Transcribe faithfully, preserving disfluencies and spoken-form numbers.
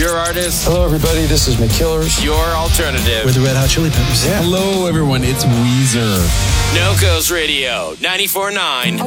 Your artist. Hello, everybody. This is McKillers. Your alternative. With the Red Hot Chili Peppers. Yeah. Hello, everyone. It's Weezer. No Coast Radio, ninety-four point nine.